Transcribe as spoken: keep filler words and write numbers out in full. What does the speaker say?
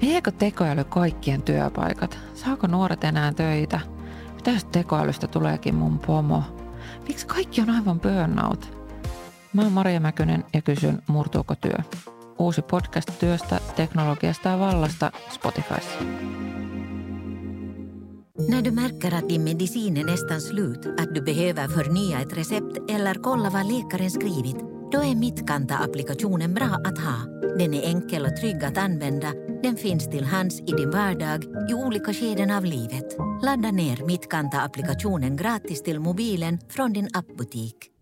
Viekö tekoäly kaikkien työpaikat? Saako nuoret enää töitä? Mitä jos tekoälystä tuleekin mun pomo? Miksi kaikki on aivan burnout? Mä oon Maria Mäkynen ja kysyn, murtuuko työ? Uusi podcast työstä, teknologiasta ja vallasta Spotifyssa. När du märker att din medicin är nästan slut, att du behöver förnya ett recept eller kolla vad läkaren skrivit, då är Mittkanta-applikationen bra att ha. Den är enkel och trygg att använda. Den finns till hands i din vardag i olika skeden av livet. Ladda ner Mittkanta-applikationen gratis till mobilen från din appbutik.